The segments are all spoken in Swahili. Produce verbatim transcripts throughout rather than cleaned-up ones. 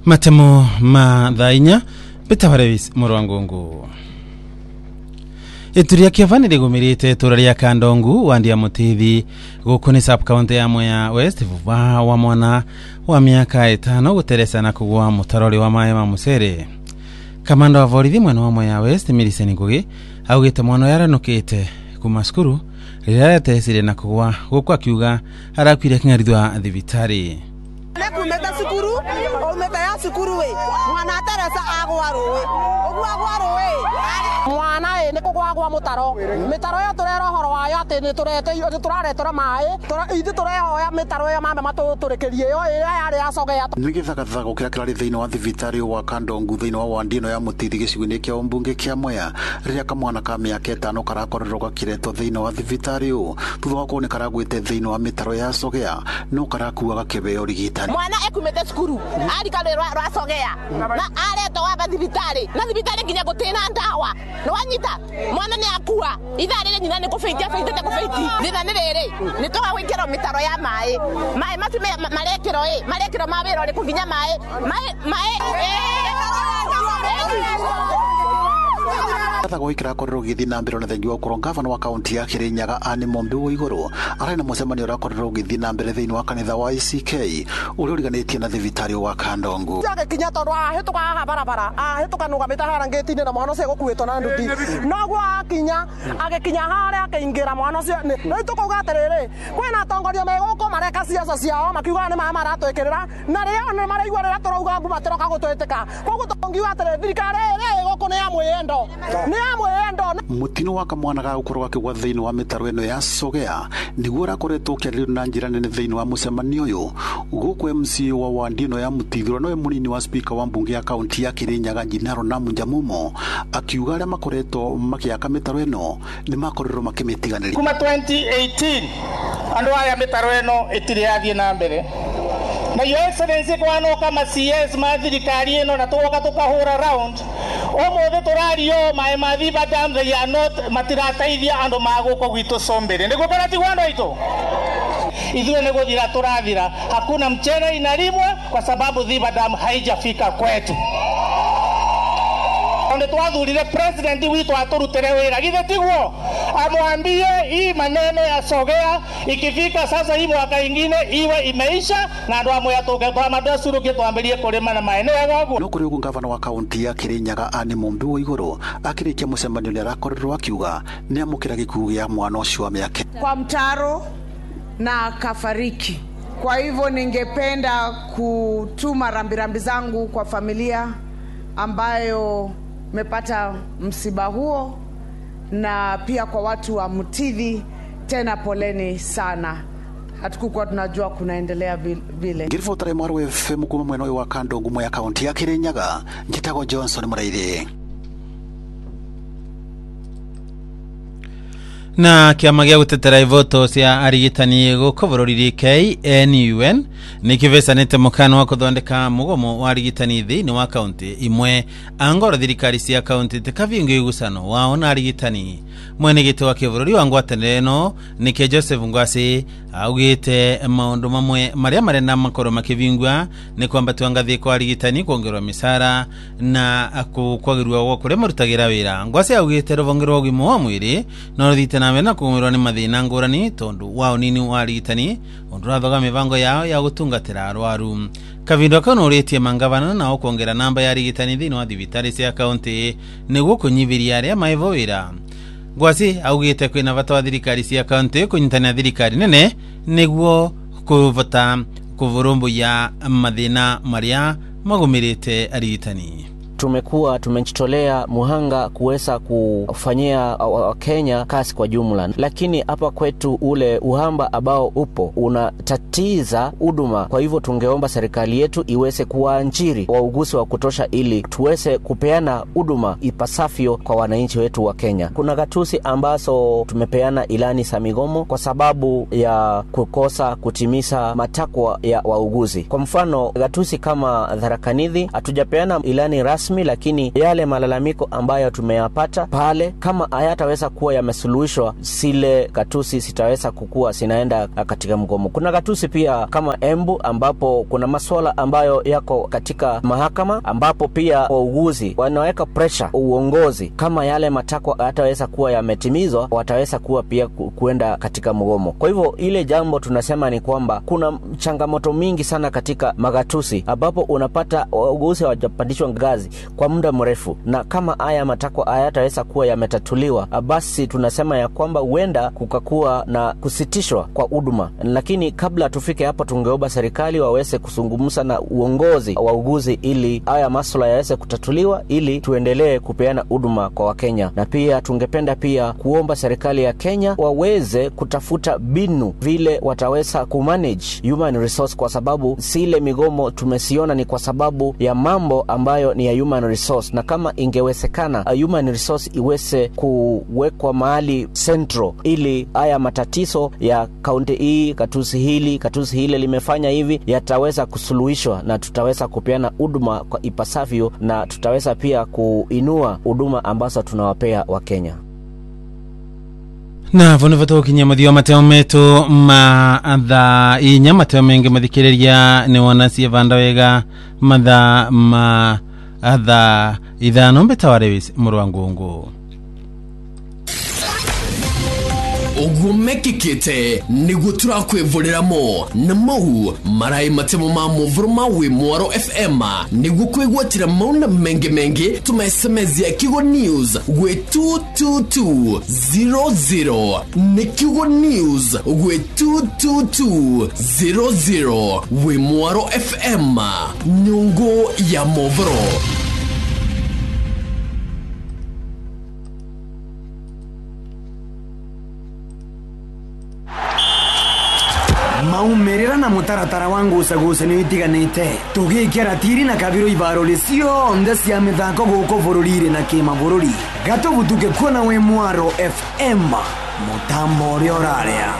Matemo mathainya bitabarevis murwangongo. Eturia kiavanire gumirite turaria Kandongu wandia mutithi gukuni sub county ya Mwea West vuva wa mwana wa miaka itano guteresa na kugwa mutarori wa maye ma Musere. Kamanda wa borithi mwena wa Mwea West Millicent Ngugi augite mwana yaranukite kuma skuru rira tesire na kugwa gukwa kiuga arakwire kingarithwa thibitari. Kumeta sukuru, umeta ya sukuru we. Mwana Teresa agwa rowe. Ogwa agwa rowe. Mwana e ne kugwa gwa mutaro. Mitaro ya turero horo wayo ati ni turete yo turaretora mai. Tura ithu tureho ya mitaro ya mama matu turekerie yo ira yari acogea. Nigithaga thatha gukira kirari thiini wa thibitari wa Kandongu thiini wa wandino ya mutithi gicigo-ini kia umbunge kia Mwea riria kamwana ka miaka itano karakorerwo gakiretwo thiini wa thibitari u thutha wa kuoneka karagwite thiini wa mitaro ya acogea no karakuaga gakibeo rigitani. Mwana ekumete skuru arikale rwacogea na areto wa thibitari na thibitari nginya gutina ndawa no wanyita mwana ni akua itharire nyina ni kufeitia feitete kufeiti thina ni riri ni toga gwikira mitaro ya mai mai matume marekiro e marekiro mawiro ri kunginya mai mai mai Thatha gwikira korero githi na mbere na thengi wa ukorwo gavana wa kaunti ya Kirinyaga Anne Mombi wa iguru arena mucemanio rakorero githi na mbere thiini wa kanitha wa I C K uri uriganitie na thibitari wa Kandongu. Yage kinya tondu ahituka ha barabara ahituka nuga mitahara ngeti-ini na mwana cio gukuitwo na nduthi no gwa kinya agikinya haria akaingira mwana cio ni tukuga atiriri kwina atongoria meguko mareka ciaca ciao makiuga ni mama maratwikirira na rio ni maraigua rira turauga nguma tiroka gutwitika koguo tungiuga atiriri thirikari iri guku ni ya mwiyendo ni ya mwiyendo. Mutino wa kamwana ga gukorwo akigwa thiini wa mitaro ino ya acogea niguo rakoretwo kiaririo na njira nene thiini wa mucemanio uyu guku M C wa wandino ya mutithiro no munini wa speaker wa mbunge ya kaunti ya Kirinyaga Njinaro na Munjamumo akiuga aria makoretwo makiaka mitaro ino ni makorero makimitiganiri kuma twenty eighteen andu aya mitaro ino itiri yathie na mbere na yo excellency kwano kama C S ma thirikari ino na tuoka tukahura round omothe turario mai mathiba dam they are not matirataithia andu maguko gwitu Sombere niguo barati gwando itu ithuĩ nĩ gũthira tũrathira hakuna mchele inalimwa kwa sababu Dhiba Dam haijafika kwetu. Ndio twathurire president witu aturutire wira githe tiguo amwambie hii maneno ya sogea ikifika sasa hii mwaka ingine iwe imeisha na ndo amwe atoke kwa madasuru kitwambirie kulima na maeneo yago. No kuri ugu gavana wa kaunti ya Kirinyaga Anne Mombi wa iguru akirikia mucemanio ni arakorerwo akiuga ni amukira gikugu ya mwana ucio wa miaka kwa mtaro na kafariki. Kwa hivyo ningependa kutuma rambirambi zangu kwa familia ambayo mepata msiba huo na pia kwa watu wa Mutithi, tena poleni sana. Hatukuwa tunajua kunaendelea vile. Ngirifo tare mwaru F M kuma mweno wa Kandongu Mwea kaunti ya Kirinyaga Njitago Johnson Muraire. Na kiama gia gutetera ivoto cia arigitani guko bururi K N U N nikivesanite mukano wa kuthondeka mugomo wa arigitani thiini wa kaunti imwe angora thirikari cia kaunti tikavinge igusano wao na arigitani. Mwenegete wa kibururi wa ngwatanire no nike Joseph Ngwasi augite maundu mamwe maria marenda makoro makivingwa ni kwamba tuangathie kwa arigitani kuongerwa misara na akukwagirwa wo kure marutagira wira. Ngwasi augite ruvongero ugimo wa mwiri no ruthite na mena kumirwa ni mathina ngurani tondu wao nini wa arigitani undu rathoga mivango yao ya gutungatira arwaru. Kavindo kano uretie mangavana na kuongera namba ya arigitani thiini wa thibitari cia kaunti niguo kunyiviria aria maivo wira. Ngwasi augite kwina bata wa thirikari cia kaunti kunyitana thirikari nene niguo kuvota kuvurumbu ya mathina maria magumirite arigitani. Tumekuwa tumejitolea muhanga kuweza kufanyia Kenya kazi kwa jumla, lakini hapa kwetu ule uhamba ambao upo unatatiza huduma. Kwa hivyo tungeomba serikali yetu iweze kuwaajiri wauguzi wa kutosha ili tuweze kupeana huduma ipasavyo kwa wananchi wetu wa Kenya. Kuna gatuzi ambazo tumepeana ilani za migomo kwa sababu ya kukosa kutimiza matakwa ya wauguzi. Kwa mfano gatuzi kama Tharaka Nithi hatujapeana ilani rasmi rasmi, lakini yale malalamiko ambayo tumeyapata pale, kama hayataweza kuwa yamesuluhishwa, sile gatuzi sitaweza kukua sinaenda katika mgomo. Kuna gatuzi pia kama Embu ambapo kuna masuala ambayo yako katika mahakama, ambapo pia wauguzi wanaweka pressure uongozi, kama yale matakwa hayataweza kuwa yametimizwa, wataweza kuwa pia kuenda katika mgomo. Kwa hivyo ile jambo tunasema ni kwamba kuna changamoto mingi sana katika magatuzi, ambapo unapata wauguzi hawajapandishwa ngazi kwa muda mrefu, na kama haya matakwa hayataweza kuwa yametatuliwa, basi tunasema ya kwamba huenda kukakuwa na kusitishwa kwa huduma. Lakini kabla tufike hapo, tungeomba serikali waweze kuzungumza na uongozi wa wauguzi ili haya masuala yaweze kutatuliwa, ili tuendelee kupeana huduma kwa Wakenya. Na pia tungependa pia kuomba serikali ya Kenya waweze kutafuta binu vile wataweza kumanage human resource, kwa sababu sile migomo tumesiona ni kwa sababu ya mambo ambayo ni ya human resource, na kama ingewezekana human resource iweze kuwekwa mahali central, ili haya matatizo ya kaunti hii, katusi hili, katusi hile limefanya hivi, yataweza kusuluhishwa na tutaweza kupeana huduma kwa ipasavyo, na tutaweza pia kuinua huduma ambazo tunawapea Wakenya. Na vone vato kinyamudio mateo metu ma inya mateo menge madhikireria ni wanasi vanda wega madha ma adha idhano mbetawarewis muruangungu. Ogumekikite nigutura kwivuliramo na mau marai matemo ma muvuruma we Mwaro F M nigukwigwatira mauna menge menge tuma S M S ya Kigo News we two two two zero zero ne Kigo News we two two two zero zero we Mwaro F M nyungo ya movuro. Maumerera na mutaratara wangu usaguse ni itiganite tugikira tiri na kabiro ibarole sio nda cia mithako guko bururire na kima bururi gato butuke kuona we Mwaro F M mutambo rioraria.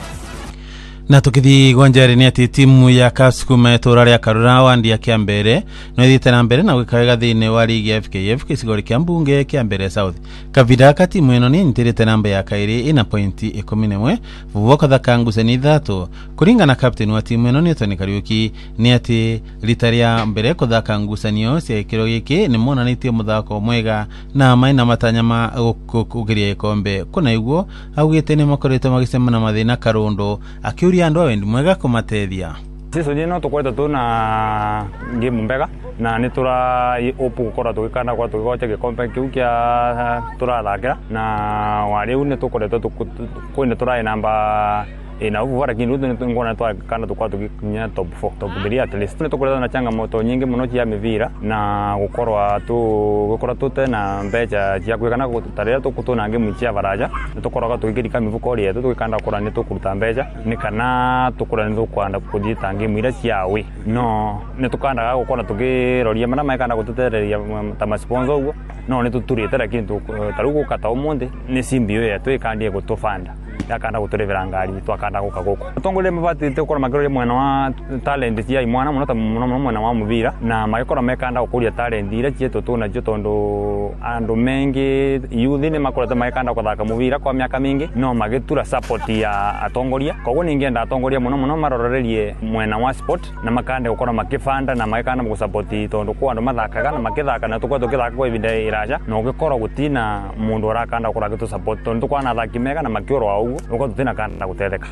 Na tukithi gwanjari ni ati timu ya Kasukuma etora ya Karurawa ndia kia mbere no ithite na mbere na gwikawega thine wa ligi ya F K F kisigori kia mbunge kia mbere South. Kavida kati mweno ni ntirite namba ya kairi ina pointi ikumi na imwe vuvoka thakanguze ni ithatu kuringa na captain wa timu eno ni Tony Kariuki ni ati litaria mbere kuthakangusanio cia ikiro giki ni monanitie muthako mwega na maina matanyama kugiria ikombe kuna iguo augite ni makorete magisema mathina Karundo akiuri ando wendi mwega kumatethia. Sisi jeno tukweta tu na game mbega na nitura opu gukora tugikana kwa tugocha gikombe kiu kia turathakira na wari une tukoreta tukwenda turai namba ina uvu wara kindu ngona twa kana tukwa tukinya top four top three at least tukoreta na changamoto nyingi muno cia mivira na gukorwa tu gukora tute na mbeja cia kwikana gutarira tukutuna ngemu cia baraja tukoroga tukirika mivuko ria tukikanda kora ni tukuruta mbeja ni kana tukura ni tukwanda kujita ngemu ira ciawe no ni tukanda gukora tukiroria mana maikanda gututereria ta sponsor ugo no ni tuturite lakini tarugo kata umundi ni simbio yetu ikandie gutufanda yakanda guturevera ngari twakanda gukagoko tongole mabati tekora magero mwana wa talent cia imwana muno ta muno mwana wa muvira na magikora mekanda gukuria talent ira cieto tuna cio tondo andu mengi youth ni makora ta mekanda kuthaka muvira kwa miaka mingi no magitura support ya atongoria kogo ningenda atongoria muno muno marororerie mwana wa sport na makande gukora makifanda na mekanda mu support tondo kwa andu mathakaga na makithaka na tukwa tukithaka kwa ibida iraja no gikora gutina mundu arakanda gukora gitu support tondo kwa na thaki mega na makioro au uko tutina kanda gutetheka.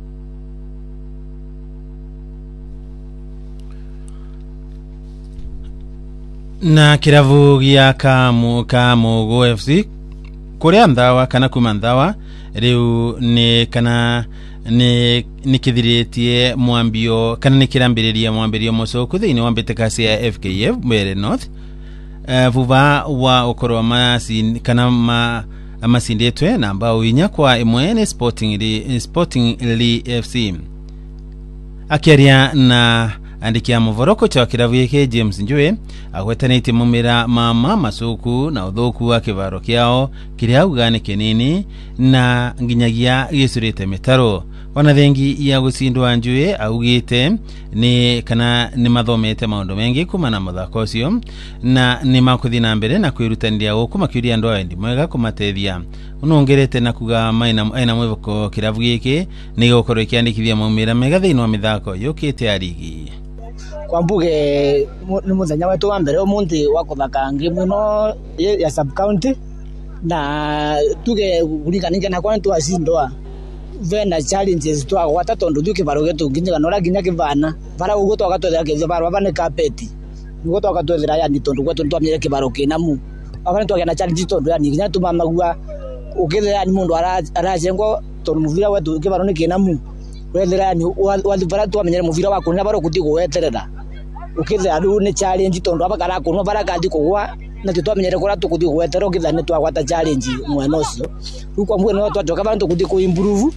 Na kiravu gia kamu kamu go F C kuria ndawa kana kuma ndawa riu ni kana ni nikithiritie mwambio kana nikirambiriria mwambirio mucoku thiini wa mbitekasi ya F K F Mwere North uh, vuva wa ukorwa masi kana ma amasindetwe na ambao inya kwa imwe ni Sporting li, Sporting li F C akiaria na andikia muvoroko cha kiravu yake James Njue agwetanite mumira mama masuku na uthoku wa kivaro kiao kiria ugane kinini na nginyagia gisurite metaro Ona thengi ya gucindwa Njue augite ni kana ni mathomete maundu mengi kuma na muthako ucio na ni makuthi na mbere na kwirutanira gukuma kiuria ndo endi mwega kumatethia unongerete na kuga maina aina mwivoko kiravu giki ni gukorwo ikiandikithia maumira mega thiini wa mithako yukite ya ligi kwa mbuge ni muthenya wetu wa mbere umuthi wa kuthaka ngemu no ya sub county na tuge kuringanisha na kwa twacindwa vena challenges twa gwata tondu thuki baroge tunginya nora ginya kivana bara ugo twa twethera ke bara bane carpet ugo twa twethera yani tondu gwetu twamire kibaro kinamu abane twa na challenge tondu yani ginya tumamagua ukithera yani mundu aracengwo tondu muvira wetu kibaro ni kinamu wethera yani wathibara twamenyere muvira wako na baro kuthi gweterera ukithera ru ni challenge tondu abakara kuno bara kandi kugwa na twamenyere kora tukuthi gwetera ukithera ni twagwata challenge mwena ucio uko mbwe no twatoka bara tukuthi ku improve.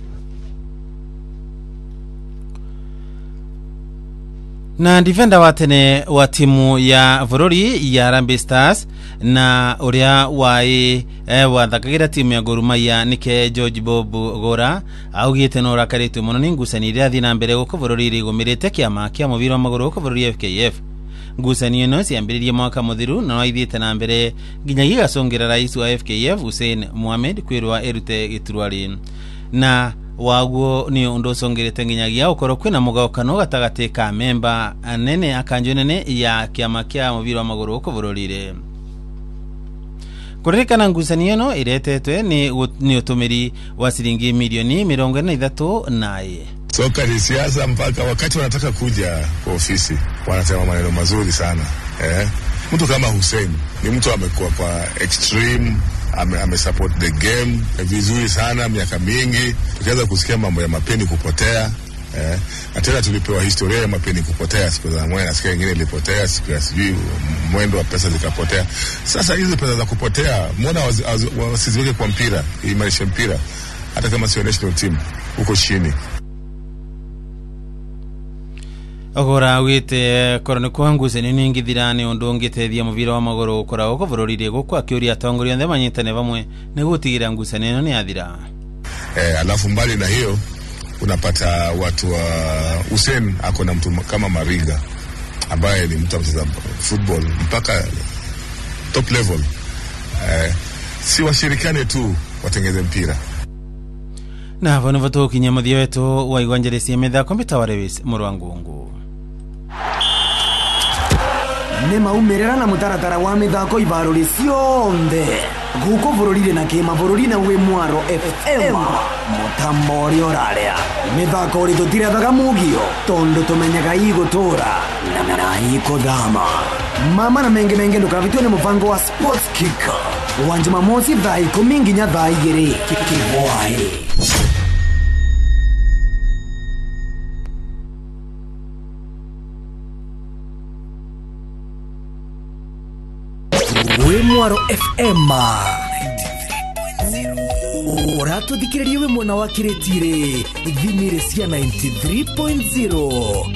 Na defender wa tene wa timu ya Vorori ya Harambee Stars na uria wai eh, wathakagira timu ya Gor Mahia nike George Bob Gora augite no rakaritu muno ni ngucanire athi na mbere guko Vorori rigumirite kiama kia mubira wa maguru guko Vorori F K F. Ngucanio no ciambiririe mwaka muthiru na waithite na mbere nginya gigasongira rais wa F K F Hussein Mohamed kwirwa erute giturwari na waguo ni undu songerete nginyagia ukoro kwina mugaukano gatagati ka memba anene akanjo nene ya kiama kia mubira wa maguru uko Vororire. Kuririkana ngucanio no iretetwe ni ni utumiri wa shilingi milioni mirongo ine na ithatu naye. Soka ni siasa mpaka wakati wanataka kuja kwa ofisi wanasema maneno mazuri sana. Eh? Mtu kama Hussein ni mtu amekuwa kwa extreme ame, ame support the game vizuri sana miaka mingi. Tukianza kusikia mambo ya mapeni kupotea eh, na tena tulipewa historia ya mapeni kupotea siku za mwana, nasikia nyingine ilipotea siku ya sijui mwendo wa pesa zikapotea. Sasa hizo pesa za kupotea mbona wasiziweke kwa mpira, imarisha mpira hata kama sio national team huko chini. Ogora wite korone kwanguze ni ningi thirane undu ngitethia muvira wa maguru ukora uko Vororire gukwa akiuria atongoria nthe manyitane bamwe ne gutigira ngucanio ni athira. Eh, alafu mbali na hiyo unapata watu wa Hussein ako na mtu kama Maringa ambaye ni mtu mcheza football mpaka top level. Eh, si washirikane tu watengeze mpira. Na vano vato kinyamuthia wetu wa igwanjeresi metha kompyuta wa Lewis Murwangungu. Nĩ maumerera na mutaratara wa mithako ibarori cionthe guko Vororire na kima Vorori na we Mwaro F M mutambo ri oraria mithako ri tutirethaga mugio tondu tumenyaga igutura na na ikodama mama na menge menge ndukavitwe ni mufango wa Sports Kick wa Jumamosi thaa ikumi nginya thaa igiri kibwai. we Mwaro F M uratuthikiririe we mwena wa Kiretire ithimire cia ninety three point zero.